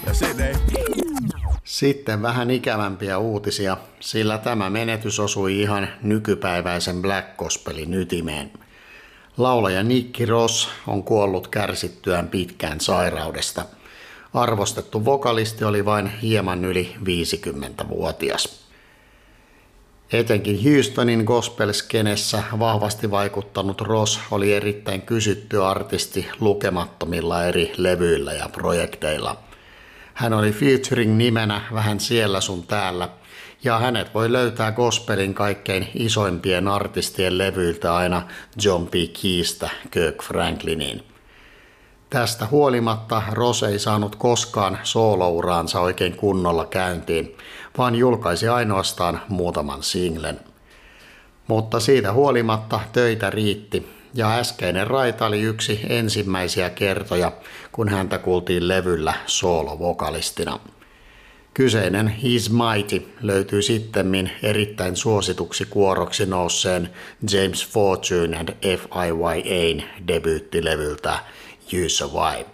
Sitten vähän ikävämpiä uutisia, sillä tämä menetys osui ihan nykypäiväisen Black Gospelin ytimeen. Laulaja Nick Ross on kuollut kärsittyään pitkään sairaudesta. Arvostettu vokalisti oli vain hieman yli 50-vuotias. Etenkin Houstonin gospel-skenessä vahvasti vaikuttanut Ross oli erittäin kysytty artisti lukemattomilla eri levyillä ja projekteilla. Hän oli featuring-nimenä vähän siellä sun täällä, ja hänet voi löytää gospelin kaikkein isoimpien artistien levyiltä aina John P. Keystä Kirk Frankliniin. Tästä huolimatta Ross ei saanut koskaan soolouraansa oikein kunnolla käyntiin, vaan julkaisi ainoastaan muutaman singlen. Mutta siitä huolimatta töitä riitti, ja äskeinen raita oli yksi ensimmäisiä kertoja, kun häntä kuultiin levyllä soolovokalistina. Kyseinen He's Mighty löytyy sittemmin erittäin suosituksi kuoroksi nousseen James Fortune and FIYA:n debyyttilevyltä You Survived.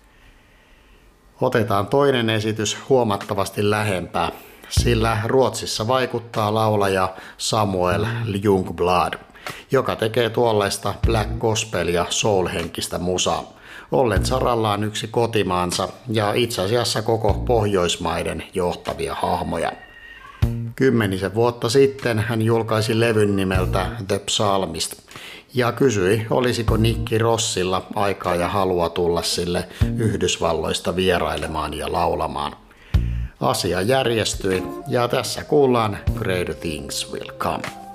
Otetaan toinen esitys huomattavasti lähempää, sillä Ruotsissa vaikuttaa laulaja Samuel Ljungblad, joka tekee tuollaista black gospel- ja soul-henkistä musaa, ollen sarallaan yksi kotimaansa ja itse asiassa koko Pohjoismaiden johtavia hahmoja. 10 vuotta sitten hän julkaisi levyn nimeltä The Psalmist ja kysyi, olisiko Nick Rossilla aikaa ja halua tulla sille Yhdysvalloista vierailemaan ja laulamaan. Asia järjestyi ja tässä kuullaan Greater Things Will Come.